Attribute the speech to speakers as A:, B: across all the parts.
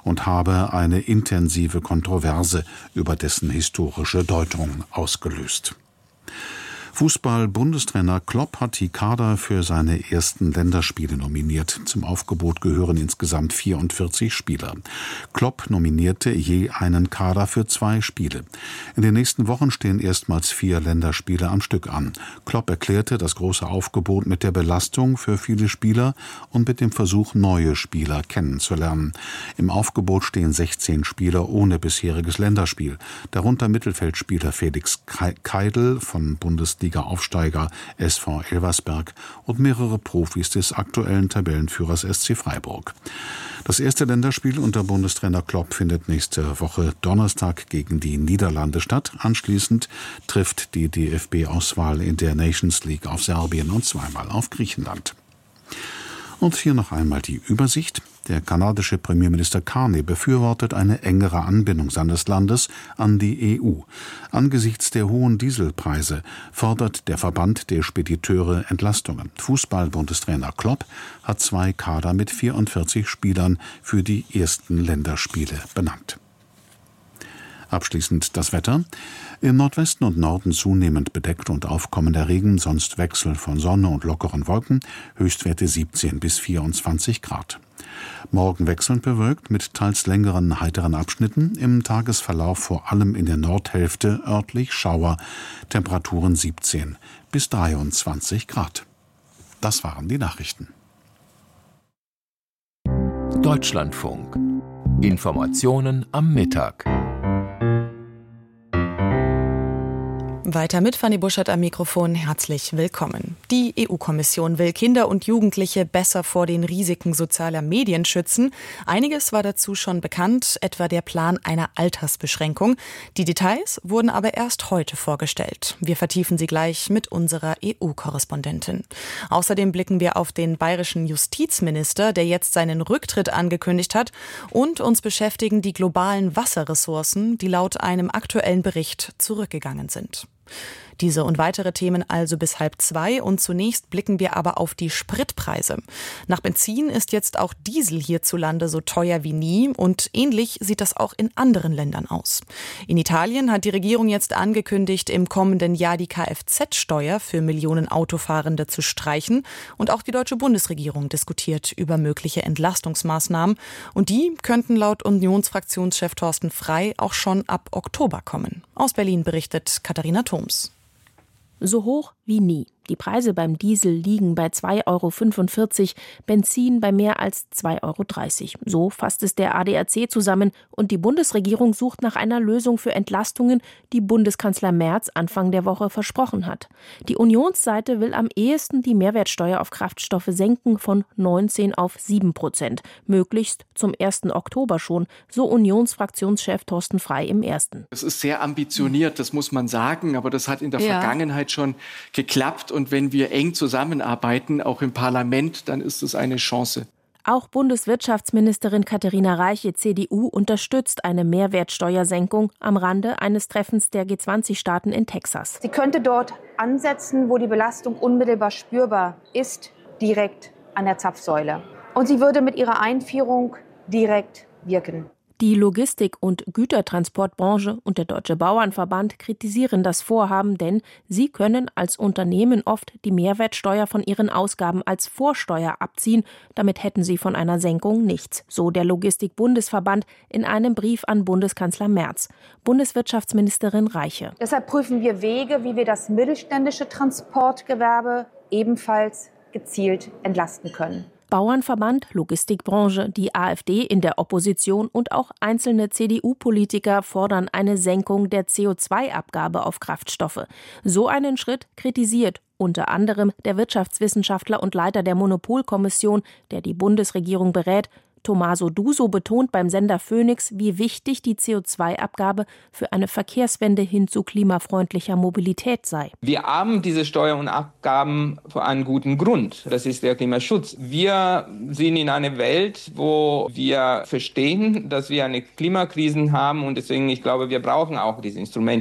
A: und habe eine intensive Kontroverse über dessen historische Deutung ausgelöst. Fußball-Bundestrainer Klopp hat die Kader für seine ersten Länderspiele nominiert. Zum Aufgebot gehören insgesamt 44 Spieler. Klopp nominierte je einen Kader für 2 Spiele. In den nächsten Wochen stehen erstmals 4 Länderspiele am Stück an. Klopp erklärte das große Aufgebot mit der Belastung für viele Spieler und mit dem Versuch, neue Spieler kennenzulernen. Im Aufgebot stehen 16 Spieler ohne bisheriges Länderspiel. Darunter Mittelfeldspieler Felix Keidl von Bundesliga-Aufsteiger SV Elversberg und mehrere Profis des aktuellen Tabellenführers SC Freiburg. Das erste Länderspiel unter Bundestrainer Klopp findet nächste Woche Donnerstag gegen die Niederlande statt. Anschließend trifft die DFB-Auswahl in der Nations League auf Serbien und zweimal auf Griechenland. Und hier noch einmal die Übersicht. Der kanadische Premierminister Carney befürwortet eine engere Anbindung seines Landes an die EU. Angesichts der hohen Dieselpreise fordert der Verband der Spediteure Entlastungen. Fußball-Bundestrainer Klopp hat 2 Kader mit 44 Spielern für die ersten Länderspiele benannt. Abschließend das Wetter. Im Nordwesten und Norden zunehmend bedeckt und aufkommender Regen, sonst Wechsel von Sonne und lockeren Wolken, Höchstwerte 17 bis 24 Grad. Morgen wechselnd bewölkt mit teils längeren, heiteren Abschnitten, im Tagesverlauf vor allem in der Nordhälfte örtlich Schauer, Temperaturen 17 bis 23 Grad. Das waren die Nachrichten.
B: Deutschlandfunk. Informationen am Mittag.
C: Weiter mit Fanny Buschert am Mikrofon. Herzlich willkommen. Die EU-Kommission will Kinder und Jugendliche besser vor den Risiken sozialer Medien schützen. Einiges war dazu schon bekannt, etwa der Plan einer Altersbeschränkung. Die Details wurden aber erst heute vorgestellt. Wir vertiefen sie gleich mit unserer EU-Korrespondentin. Außerdem blicken wir auf den bayerischen Justizminister, der jetzt seinen Rücktritt angekündigt hat. Und uns beschäftigen die globalen Wasserressourcen, die laut einem aktuellen Bericht zurückgegangen sind. Diese und weitere Themen also bis 1:30 und zunächst blicken wir aber auf die Spritpreise. Nach Benzin ist jetzt auch Diesel hierzulande so teuer wie nie und ähnlich sieht das auch in anderen Ländern aus. In Italien hat die Regierung jetzt angekündigt, im kommenden Jahr die Kfz-Steuer für Millionen Autofahrende zu streichen und auch die deutsche Bundesregierung diskutiert über mögliche Entlastungsmaßnahmen und die könnten laut Unionsfraktionschef Thorsten Frey auch schon ab Oktober kommen. Aus Berlin berichtet Katharina Thoms.
D: So hoch wie nie. Die Preise beim Diesel liegen bei 2,45 €, Benzin bei mehr als 2,30 €. So fasst es der ADAC zusammen und die Bundesregierung sucht nach einer Lösung für Entlastungen, die Bundeskanzler Merz Anfang der Woche versprochen hat. Die Unionsseite will am ehesten die Mehrwertsteuer auf Kraftstoffe senken von 19 auf 7%, möglichst zum 1. Oktober schon, so Unionsfraktionschef Thorsten Frey im Ersten.
E: Es ist sehr ambitioniert, das muss man sagen, aber das hat in der Vergangenheit schon geklappt. Und wenn wir eng zusammenarbeiten, auch im Parlament, dann ist es eine Chance.
D: Auch Bundeswirtschaftsministerin Katharina Reiche, CDU, unterstützt eine Mehrwertsteuersenkung am Rande eines Treffens der G20-Staaten in Texas.
F: Sie könnte dort ansetzen, wo die Belastung unmittelbar spürbar ist, direkt an der Zapfsäule. Und sie würde mit ihrer Einführung direkt wirken.
D: Die Logistik- und Gütertransportbranche und der Deutsche Bauernverband kritisieren das Vorhaben, denn sie können als Unternehmen oft die Mehrwertsteuer von ihren Ausgaben als Vorsteuer abziehen. Damit hätten sie von einer Senkung nichts, so der Logistik-Bundesverband in einem Brief an Bundeskanzler Merz. Bundeswirtschaftsministerin Reiche.
F: Deshalb prüfen wir Wege, wie wir das mittelständische Transportgewerbe ebenfalls gezielt entlasten können.
D: Bauernverband, Logistikbranche, die AfD in der Opposition und auch einzelne CDU-Politiker fordern eine Senkung der CO2-Abgabe auf Kraftstoffe. So einen Schritt kritisiert unter anderem der Wirtschaftswissenschaftler und Leiter der Monopolkommission, der die Bundesregierung berät. Tommaso Duso betont beim Sender Phoenix, wie wichtig die CO2-Abgabe für eine Verkehrswende hin zu klimafreundlicher Mobilität sei.
G: Wir haben diese Steuern und Abgaben für einen guten Grund. Das ist der Klimaschutz. Wir sind in einer Welt, wo wir verstehen, dass wir eine Klimakrise haben und deswegen, ich glaube, wir brauchen auch diese Instrumente.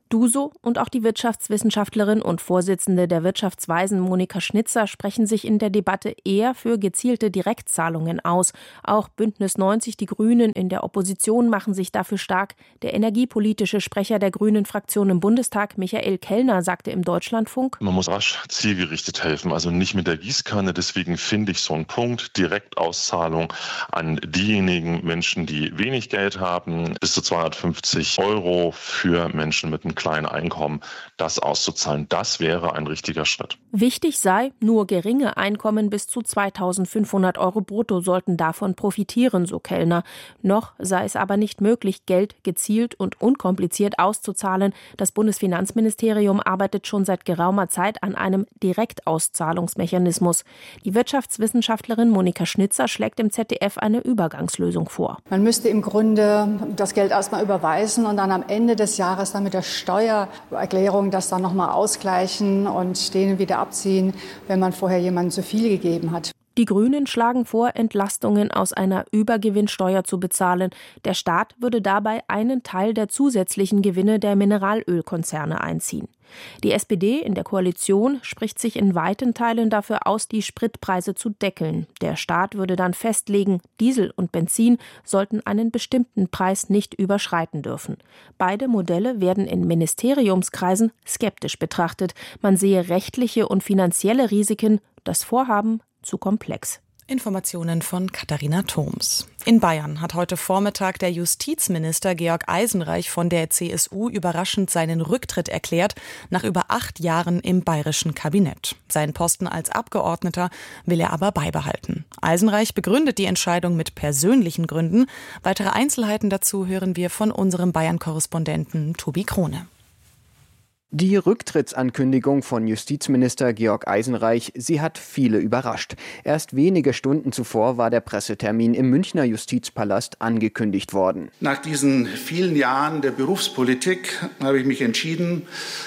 D: DUSO und auch die Wirtschaftswissenschaftlerin und Vorsitzende der Wirtschaftsweisen Monika Schnitzer sprechen sich in der Debatte eher für gezielte Direktzahlungen aus. Auch Bündnis 90, die Grünen in der Opposition, machen sich dafür stark. Der energiepolitische Sprecher der Grünen-Fraktion im Bundestag, Michael Kellner, sagte im Deutschlandfunk:
H: Man muss rasch zielgerichtet helfen, also nicht mit der Gießkanne. Deswegen finde ich so einen Punkt, Direktauszahlung an diejenigen Menschen, die wenig Geld haben, bis zu 250 € für Menschen mit einem kleinen Einkommen, das auszuzahlen. Das wäre ein richtiger Schritt.
D: Wichtig sei, nur geringe Einkommen bis zu 2.500 € brutto sollten davon profitieren, so Kellner. Noch sei es aber nicht möglich, Geld gezielt und unkompliziert auszuzahlen. Das Bundesfinanzministerium arbeitet schon seit geraumer Zeit an einem Direktauszahlungsmechanismus. Die Wirtschaftswissenschaftlerin Monika Schnitzer schlägt im ZDF eine Übergangslösung vor.
I: Man müsste im Grunde das Geld erstmal überweisen und dann am Ende des Jahres dann mit der Steuererklärung das dann nochmal ausgleichen und denen wieder abziehen, wenn man vorher jemandem zu viel gegeben hat.
D: Die Grünen schlagen vor, Entlastungen aus einer Übergewinnsteuer zu bezahlen. Der Staat würde dabei einen Teil der zusätzlichen Gewinne der Mineralölkonzerne einziehen. Die SPD in der Koalition spricht sich in weiten Teilen dafür aus, die Spritpreise zu deckeln. Der Staat würde dann festlegen, Diesel und Benzin sollten einen bestimmten Preis nicht überschreiten dürfen. Beide Modelle werden in Ministeriumskreisen skeptisch betrachtet. Man sehe rechtliche und finanzielle Risiken, das Vorhaben zu komplex.
C: Informationen von Katharina Thoms. In Bayern hat heute Vormittag der Justizminister Georg Eisenreich von der CSU überraschend seinen Rücktritt erklärt, nach über 8 Jahren im bayerischen Kabinett. Seinen Posten als Abgeordneter will er aber beibehalten. Eisenreich begründet die Entscheidung mit persönlichen Gründen. Weitere Einzelheiten dazu hören wir von unserem Bayern-Korrespondenten Tobi Krone.
J: Die Rücktrittsankündigung von Justizminister Georg Eisenreich, sie hat viele überrascht. Erst wenige Stunden zuvor war der Pressetermin im Münchner Justizpalast angekündigt worden.
K: Nach diesen vielen Jahren der Berufspolitik habe ich mich entschieden,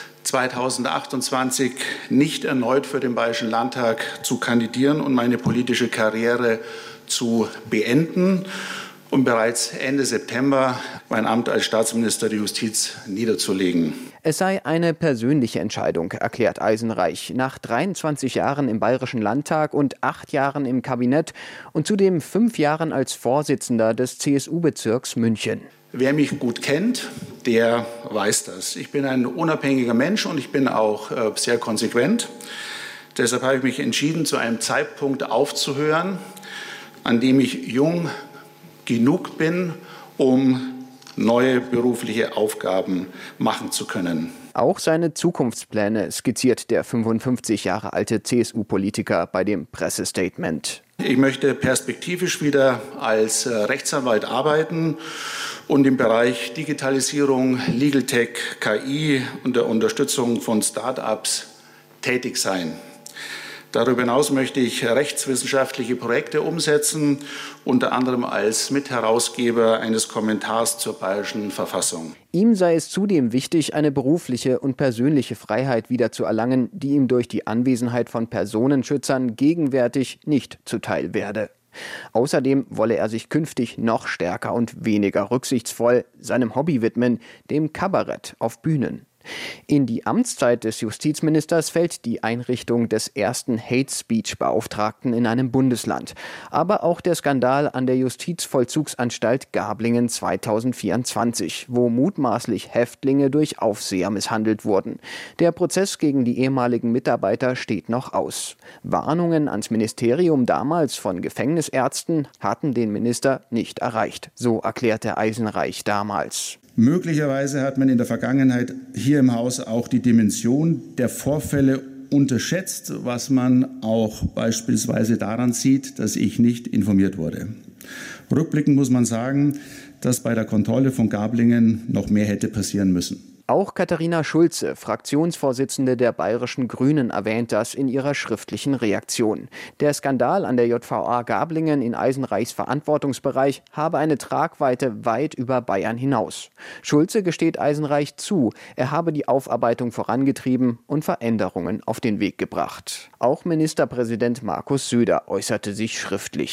K: 2028 nicht erneut für den Bayerischen Landtag zu kandidieren und meine politische Karriere zu beenden und bereits Ende September mein Amt als Staatsminister der Justiz niederzulegen.
J: Es sei eine persönliche Entscheidung, erklärt Eisenreich. Nach 23 Jahren im Bayerischen Landtag und 8 Jahren im Kabinett und zudem 5 Jahren als Vorsitzender des CSU-Bezirks München.
K: Wer mich gut kennt, der weiß das. Ich bin ein unabhängiger Mensch und ich bin auch sehr konsequent. Deshalb habe ich mich entschieden, zu einem Zeitpunkt aufzuhören, an dem ich jung genug bin, um neue berufliche Aufgaben machen zu können.
J: Auch seine Zukunftspläne skizziert der 55 Jahre alte CSU-Politiker bei dem Pressestatement.
K: Ich möchte perspektivisch wieder als Rechtsanwalt arbeiten und im Bereich Digitalisierung, Legal Tech, KI und der Unterstützung von Start-ups tätig sein. Darüber hinaus möchte ich rechtswissenschaftliche Projekte umsetzen, unter anderem als Mitherausgeber eines Kommentars zur Bayerischen Verfassung.
J: Ihm sei es zudem wichtig, eine berufliche und persönliche Freiheit wiederzuerlangen, die ihm durch die Anwesenheit von Personenschützern gegenwärtig nicht zuteil werde. Außerdem wolle er sich künftig noch stärker und weniger rücksichtsvoll seinem Hobby widmen, dem Kabarett auf Bühnen. In die Amtszeit des Justizministers fällt die Einrichtung des ersten Hate-Speech-Beauftragten in einem Bundesland. Aber auch der Skandal an der Justizvollzugsanstalt Gablingen 2024, wo mutmaßlich Häftlinge durch Aufseher misshandelt wurden. Der Prozess gegen die ehemaligen Mitarbeiter steht noch aus. Warnungen ans Ministerium damals von Gefängnisärzten hatten den Minister nicht erreicht. So erklärte Eisenreich damals.
K: Möglicherweise hat man in der Vergangenheit hier im Haus auch die Dimension der Vorfälle unterschätzt, was man auch beispielsweise daran sieht, dass ich nicht informiert wurde. Rückblickend muss man sagen, dass bei der Kontrolle von Gablingen noch mehr hätte passieren müssen.
J: Auch Katharina Schulze, Fraktionsvorsitzende der Bayerischen Grünen, erwähnt das in ihrer schriftlichen Reaktion. Der Skandal an der JVA Gablingen in Eisenreichs Verantwortungsbereich habe eine Tragweite weit über Bayern hinaus. Schulze gesteht Eisenreich zu, er habe die Aufarbeitung vorangetrieben und Veränderungen auf den Weg gebracht. Auch Ministerpräsident Markus Söder äußerte sich schriftlich.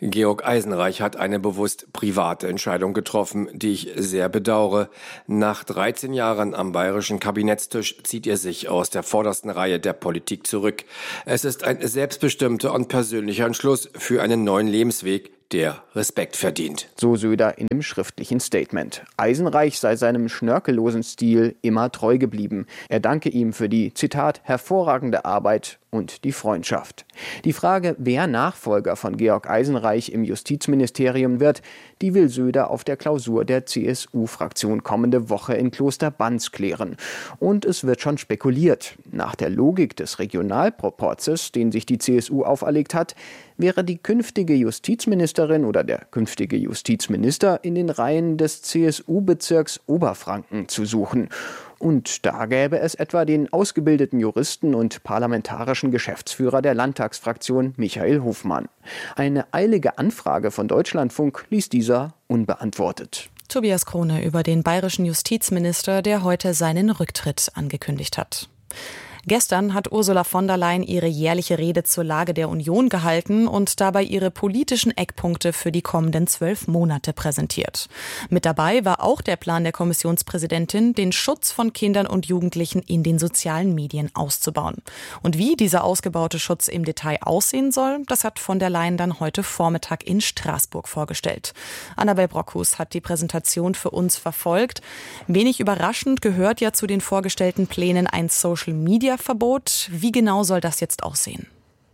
L: Georg Eisenreich hat eine bewusst private Entscheidung getroffen, die ich sehr bedauere. Nach 13 Jahren am bayerischen Kabinettstisch zieht er sich aus der vordersten Reihe der Politik zurück. Es ist ein selbstbestimmter und persönlicher Entschluss für einen neuen Lebensweg, der Respekt verdient.
J: So Söder in dem schriftlichen Statement. Eisenreich sei seinem schnörkellosen Stil immer treu geblieben. Er danke ihm für die, Zitat, hervorragende Arbeit und die Freundschaft. Die Frage, wer Nachfolger von Georg Eisenreich im Justizministerium wird, die will Söder auf der Klausur der CSU-Fraktion kommende Woche in Klosterbanz klären. Und es wird schon spekuliert. Nach der Logik des Regionalproporzes, den sich die CSU auferlegt hat, wäre die künftige Justizministerin oder der künftige Justizminister in den Reihen des CSU-Bezirks Oberfranken zu suchen. Und da gäbe es etwa den ausgebildeten Juristen und parlamentarischen Geschäftsführer der Landtagsfraktion Michael Hofmann. Eine eilige Anfrage von Deutschlandfunk ließ dieser unbeantwortet.
C: Tobias Krone über den bayerischen Justizminister, der heute seinen Rücktritt angekündigt hat. Gestern hat Ursula von der Leyen ihre jährliche Rede zur Lage der Union gehalten und dabei ihre politischen Eckpunkte für die kommenden 12 Monate präsentiert. Mit dabei war auch der Plan der Kommissionspräsidentin, den Schutz von Kindern und Jugendlichen in den sozialen Medien auszubauen. Und wie dieser ausgebaute Schutz im Detail aussehen soll, das hat von der Leyen dann heute Vormittag in Straßburg vorgestellt. Annabel Brockhus hat die Präsentation für uns verfolgt. Wenig überraschend gehört ja zu den vorgestellten Plänen ein Social-Media-Verbot. Wie genau soll das jetzt aussehen?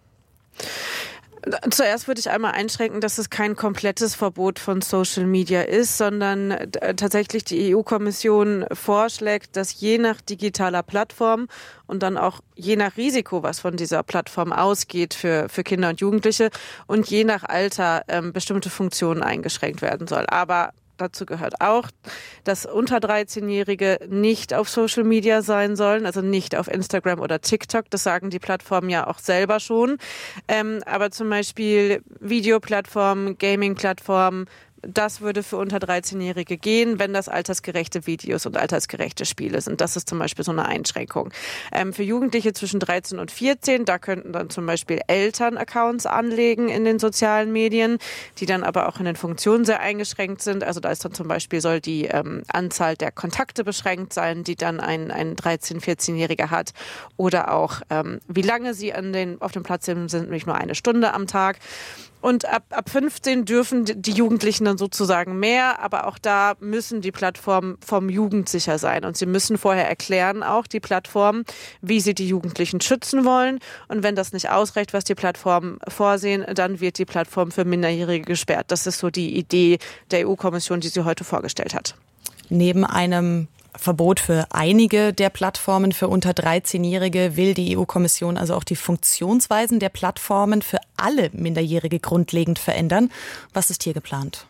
M: Zuerst würde ich einmal einschränken, dass es kein komplettes Verbot von Social Media ist, sondern tatsächlich die EU-Kommission vorschlägt, dass je nach digitaler Plattform und dann auch je nach Risiko, was von dieser Plattform ausgeht für Kinder und Jugendliche und je nach Alter bestimmte Funktionen eingeschränkt werden soll. Aber dazu gehört auch, dass unter 13-Jährige nicht auf Social Media sein sollen, also nicht auf Instagram oder TikTok. Das sagen die Plattformen ja auch selber schon. Aber zum Beispiel Videoplattformen, Gaming-Plattformen, das würde für unter 13-Jährige gehen, wenn das altersgerechte Videos und altersgerechte Spiele sind. Das ist zum Beispiel so eine Einschränkung. Für Jugendliche zwischen 13 und 14, da könnten dann zum Beispiel Eltern Accounts anlegen in den sozialen Medien, die dann aber auch in den Funktionen sehr eingeschränkt sind. Also da ist dann zum Beispiel, soll die Anzahl der Kontakte beschränkt sein, die dann ein 13-, 14-Jähriger hat. Oder auch, wie lange sie auf dem Platz sind, nämlich nur 1 Stunde am Tag. Und ab 15 dürfen die Jugendlichen dann sozusagen mehr, aber auch da müssen die Plattformen vom jugendsicher sein. Und sie müssen vorher erklären, auch die Plattformen, wie sie die Jugendlichen schützen wollen. Und wenn das nicht ausreicht, was die Plattformen vorsehen, dann wird die Plattform für Minderjährige gesperrt. Das ist so die Idee der EU-Kommission, die sie heute vorgestellt hat.
C: Neben einem Verbot für einige der Plattformen für unter 13-Jährige will die EU-Kommission also auch die Funktionsweisen der Plattformen für alle Minderjährige grundlegend verändern. Was ist hier geplant?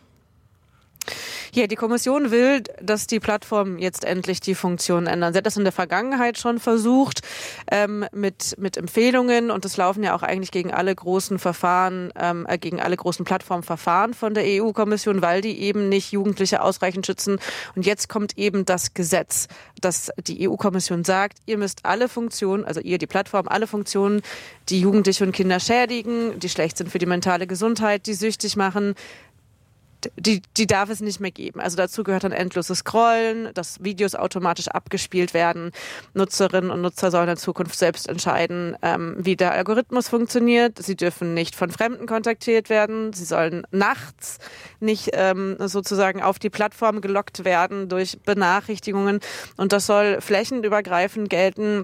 M: Ja, die Kommission will, dass die Plattformen jetzt endlich die Funktionen ändern. Sie hat das in der Vergangenheit schon versucht mit Empfehlungen und es laufen ja auch eigentlich gegen alle großen Verfahren, gegen alle großen Plattformverfahren von der EU-Kommission, weil die eben nicht Jugendliche ausreichend schützen. Und jetzt kommt eben das Gesetz, dass die EU-Kommission sagt, ihr müsst alle Funktionen, also ihr, die Plattform, alle Funktionen, die Jugendliche und Kinder schädigen, die schlecht sind für die mentale Gesundheit, die süchtig machen, die darf es nicht mehr geben. Also dazu gehört dann endloses Scrollen, dass Videos automatisch abgespielt werden. Nutzerinnen und Nutzer sollen in Zukunft selbst entscheiden, wie der Algorithmus funktioniert. Sie dürfen nicht von Fremden kontaktiert werden. Sie sollen nachts nicht sozusagen auf die Plattform gelockt werden durch Benachrichtigungen. Und das soll flächenübergreifend gelten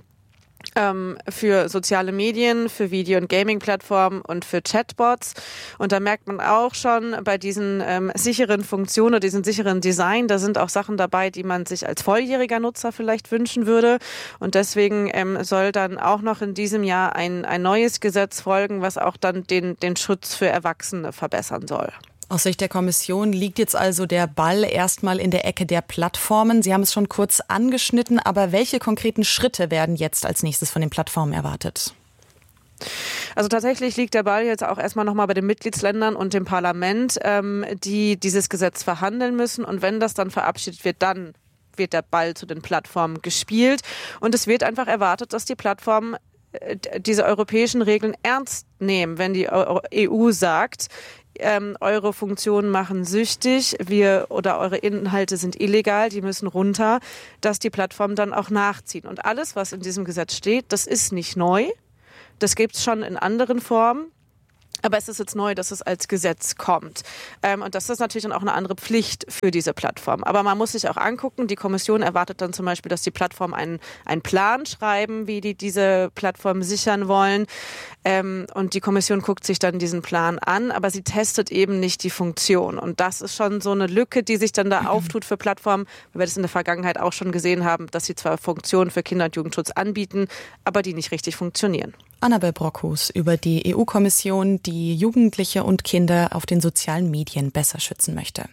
M: für soziale Medien, für Video- und Gaming-Plattformen und für Chatbots. Und da merkt man auch schon bei diesen sicheren Funktionen oder diesen sicheren Design, da sind auch Sachen dabei, die man sich als volljähriger Nutzer vielleicht wünschen würde. Und deswegen soll dann auch noch in diesem Jahr ein neues Gesetz folgen, was auch dann den Schutz für Erwachsene verbessern soll.
C: Aus Sicht der Kommission liegt jetzt also der Ball erstmal in der Ecke der Plattformen. Sie haben es schon kurz angeschnitten, aber welche konkreten Schritte werden jetzt als nächstes von den Plattformen erwartet?
M: Also tatsächlich liegt der Ball jetzt auch erstmal nochmal bei den Mitgliedsländern und dem Parlament, die dieses Gesetz verhandeln müssen. Und wenn das dann verabschiedet wird, dann wird der Ball zu den Plattformen gespielt. Und es wird einfach erwartet, dass die Plattformen diese europäischen Regeln ernst nehmen, wenn die EU sagt, eure Funktionen machen süchtig, eure Inhalte sind illegal, die müssen runter, dass die Plattformen dann auch nachziehen. Und alles, was in diesem Gesetz steht, das ist nicht neu. Das gibt es schon in anderen Formen. Aber es ist jetzt neu, dass es als Gesetz kommt. Und das ist natürlich dann auch eine andere Pflicht für diese Plattform. Aber man muss sich auch angucken, die Kommission erwartet dann zum Beispiel, dass die Plattformen einen Plan schreiben, wie die diese Plattform sichern wollen. Und die Kommission guckt sich dann diesen Plan an, aber sie testet eben nicht die Funktion. Und das ist schon so eine Lücke, die sich dann da auftut für Plattformen, weil wir das in der Vergangenheit auch schon gesehen haben, dass sie zwar Funktionen für Kinder- und Jugendschutz anbieten, aber die nicht richtig funktionieren.
C: Annabel Brockhus über die EU-Kommission, die Jugendliche und Kinder auf den sozialen Medien besser schützen möchte.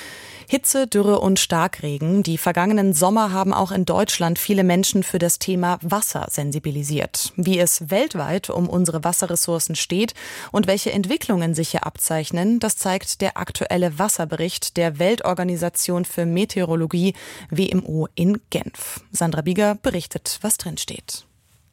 C: Hitze, Dürre und Starkregen. Die vergangenen Sommer haben auch in Deutschland viele Menschen für das Thema Wasser sensibilisiert. Wie es weltweit um unsere Wasserressourcen steht und welche Entwicklungen sich hier abzeichnen, das zeigt der aktuelle Wasserbericht der Weltorganisation für Meteorologie, WMO, in Genf. Sandra Bieger berichtet, was drin steht.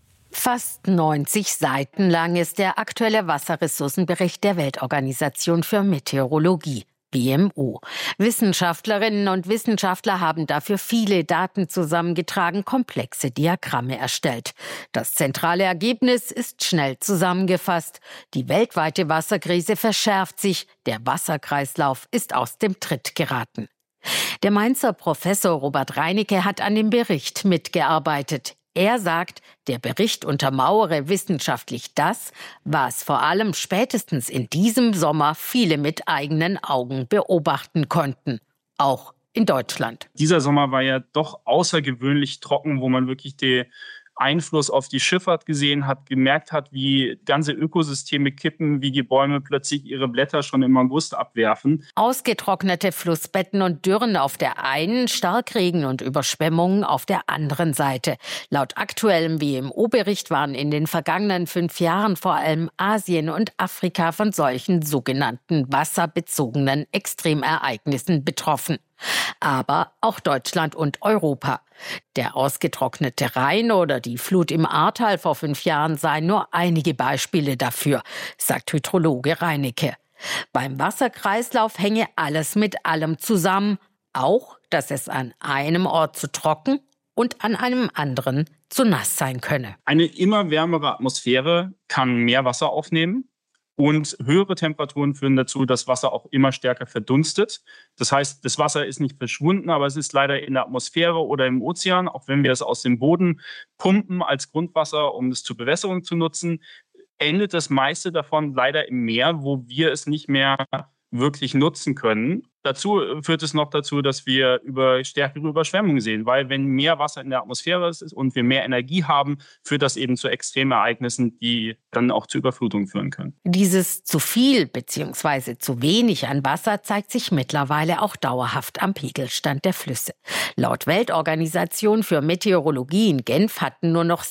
N: Fast 90 Seiten lang ist der aktuelle Wasserressourcenbericht der Weltorganisation für Meteorologie, WMO. Wissenschaftlerinnen und Wissenschaftler haben dafür viele Daten zusammengetragen, komplexe Diagramme erstellt. Das zentrale Ergebnis ist schnell zusammengefasst. Die weltweite Wasserkrise verschärft sich, der Wasserkreislauf ist aus dem Tritt geraten. Der Mainzer Professor Robert Reinecke hat an dem Bericht mitgearbeitet. Er sagt, der Bericht untermauere wissenschaftlich das, was vor allem spätestens in diesem Sommer viele mit eigenen Augen beobachten konnten. Auch in Deutschland.
O: Dieser Sommer war ja doch außergewöhnlich trocken, wo man wirklich den Einfluss auf die Schifffahrt gesehen hat, gemerkt hat, wie ganze Ökosysteme kippen, wie die Bäume plötzlich ihre Blätter schon im August abwerfen.
N: Ausgetrocknete Flussbetten und Dürren auf der einen, Starkregen und Überschwemmungen auf der anderen Seite. Laut aktuellem WMO-Bericht waren in den vergangenen 5 Jahren vor allem Asien und Afrika von solchen sogenannten wasserbezogenen Extremereignissen betroffen. Aber auch Deutschland und Europa. Der ausgetrocknete Rhein oder die Flut im Ahrtal vor 5 Jahren seien nur einige Beispiele dafür, sagt Hydrologe Reinecke. Beim Wasserkreislauf hänge alles mit allem zusammen, auch, dass es an einem Ort zu trocken und an einem anderen zu nass sein könne.
O: Eine immer wärmere Atmosphäre kann mehr Wasser aufnehmen. Und höhere Temperaturen führen dazu, dass Wasser auch immer stärker verdunstet. Das heißt, das Wasser ist nicht verschwunden, aber es ist leider in der Atmosphäre oder im Ozean, auch wenn wir es aus dem Boden pumpen als Grundwasser, um es zur Bewässerung zu nutzen, endet das meiste davon leider im Meer, wo wir es nicht mehr wirklich nutzen können. Dazu führt es noch dazu, dass wir stärkere Überschwemmungen sehen, weil wenn mehr Wasser in der Atmosphäre ist und wir mehr Energie haben, führt das eben zu Extremereignissen, die dann auch zu Überflutungen führen können.
N: Dieses zu viel bzw. zu wenig an Wasser zeigt sich mittlerweile auch dauerhaft am Pegelstand der Flüsse. Laut Weltorganisation für Meteorologie in Genf hatten nur noch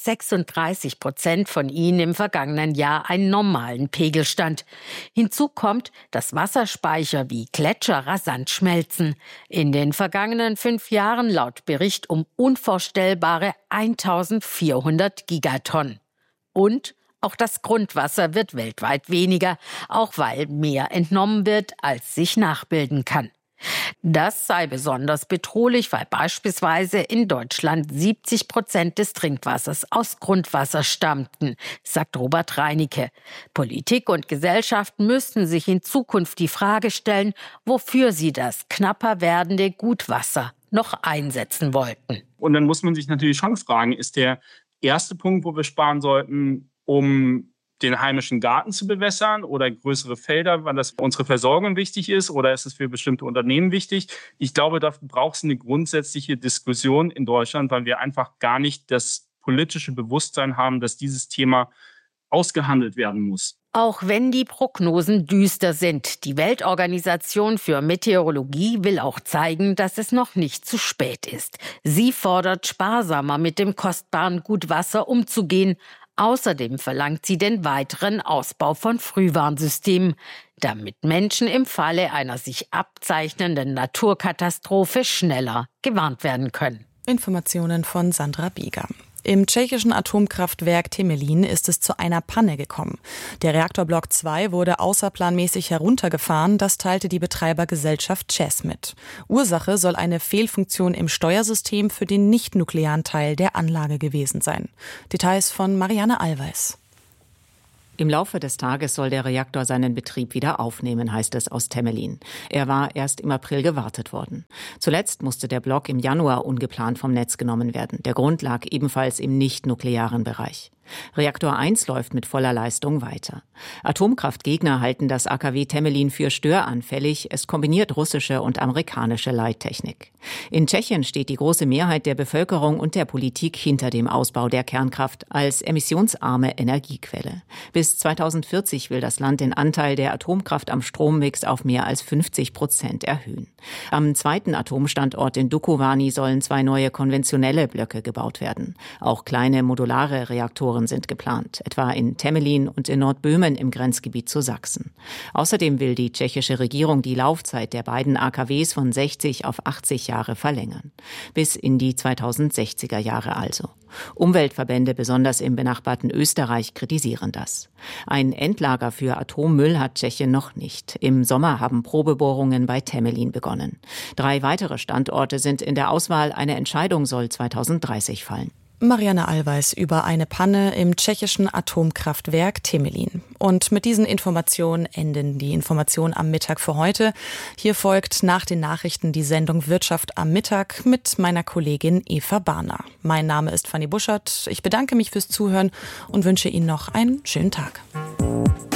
N: 36% von ihnen im vergangenen Jahr einen normalen Pegelstand. Hinzu kommt, dass Wasserspeicher wie Gletscher rasant schmelzen. In den vergangenen 5 Jahren laut Bericht um unvorstellbare 1400 Gigatonnen. Und auch das Grundwasser wird weltweit weniger, auch weil mehr entnommen wird, als sich nachbilden kann. Das sei besonders bedrohlich, weil beispielsweise in Deutschland 70% des Trinkwassers aus Grundwasser stammten, sagt Robert Reinecke. Politik und Gesellschaft müssten sich in Zukunft die Frage stellen, wofür sie das knapper werdende Gutwasser noch einsetzen wollten.
O: Und dann muss man sich natürlich schon fragen, ist der erste Punkt, wo wir sparen sollten, um den heimischen Garten zu bewässern oder größere Felder, weil das für unsere Versorgung wichtig ist, oder ist es für bestimmte Unternehmen wichtig? Ich glaube, da braucht es eine grundsätzliche Diskussion in Deutschland, weil wir einfach gar nicht das politische Bewusstsein haben, dass dieses Thema ausgehandelt werden muss.
N: Auch wenn die Prognosen düster sind, die Weltorganisation für Meteorologie will auch zeigen, dass es noch nicht zu spät ist. Sie fordert, sparsamer mit dem kostbaren Gutwasser umzugehen. Außerdem verlangt sie den weiteren Ausbau von Frühwarnsystemen, damit Menschen im Falle einer sich abzeichnenden Naturkatastrophe schneller gewarnt werden können.
C: Informationen von Sandra Bieger. Im tschechischen Atomkraftwerk Temelín ist es zu einer Panne gekommen. Der Reaktorblock 2 wurde außerplanmäßig heruntergefahren, das teilte die Betreibergesellschaft ČEZ mit. Ursache soll eine Fehlfunktion im Steuersystem für den nicht-nuklearen Teil der Anlage gewesen sein. Details von Marianne Allweis.
P: Im Laufe des Tages soll der Reaktor seinen Betrieb wieder aufnehmen, heißt es aus Temelín. Er war erst im April gewartet worden. Zuletzt musste der Block im Januar ungeplant vom Netz genommen werden. Der Grund lag ebenfalls im nicht-nuklearen Bereich. Reaktor 1 läuft mit voller Leistung weiter. Atomkraftgegner halten das AKW Temelín für störanfällig. Es kombiniert russische und amerikanische Leittechnik. In Tschechien steht die große Mehrheit der Bevölkerung und der Politik hinter dem Ausbau der Kernkraft als emissionsarme Energiequelle. Bis 2040 will das Land den Anteil der Atomkraft am Strommix auf mehr als 50% erhöhen. Am zweiten Atomstandort in Dukovany sollen 2 neue konventionelle Blöcke gebaut werden. Auch kleine modulare Reaktoren sind geplant, etwa in Temelín und in Nordböhmen im Grenzgebiet zu Sachsen. Außerdem will die tschechische Regierung die Laufzeit der beiden AKWs von 60 auf 80 Jahre verlängern. Bis in die 2060er Jahre also. Umweltverbände, besonders im benachbarten Österreich, kritisieren das. Ein Endlager für Atommüll hat Tschechien noch nicht. Im Sommer haben Probebohrungen bei Temelín begonnen. 3 weitere Standorte sind in der Auswahl. Eine Entscheidung soll 2030 fallen.
C: Marianne Allweis über eine Panne im tschechischen Atomkraftwerk Temelín. Und mit diesen Informationen enden die Informationen am Mittag für heute. Hier folgt nach den Nachrichten die Sendung Wirtschaft am Mittag mit meiner Kollegin Eva Barner. Mein Name ist Fanny Buschert. Ich bedanke mich fürs Zuhören und wünsche Ihnen noch einen schönen Tag.